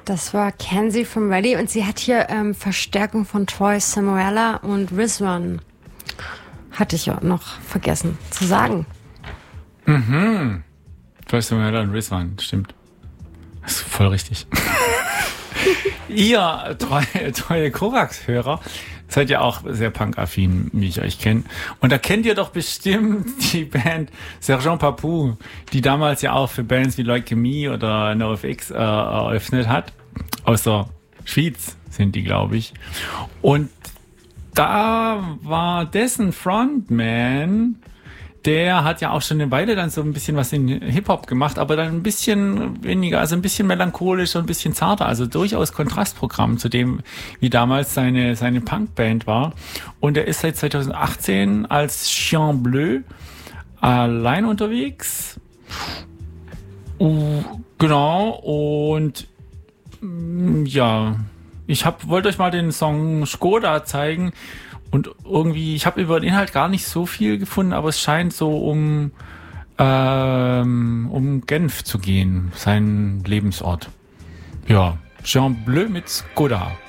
Das war Kenzie from Ready und sie hat hier Verstärkung von Troy Samuela und Rizwan. Hatte ich ja noch vergessen zu sagen. Troy Samuela und Rizwan, stimmt. Das ist voll richtig. Ihr treue Korax-Hörer seid ja auch sehr punk-affin, wie ich euch kenne. Und da kennt ihr doch bestimmt die Band Sergeant Papou, die damals ja auch für Bands wie Leukämie oder NoFX eröffnet hat. Aus der Schweiz sind die, glaube ich. Und da war dessen Frontman, der hat ja auch schon eine Weile dann so ein bisschen was in Hip-Hop gemacht, aber dann ein bisschen weniger, also ein bisschen melancholischer, ein bisschen zarter, also durchaus Kontrastprogramm zu dem, wie damals seine Punkband war. Und er ist seit 2018 als Chien Bleu allein unterwegs. Genau, und ja, ich wollte euch mal den Song Skoda zeigen. Und irgendwie, ich habe über den Inhalt gar nicht so viel gefunden, aber es scheint so um Genf zu gehen, sein Lebensort. Ja, Jean Bleu mit Skoda.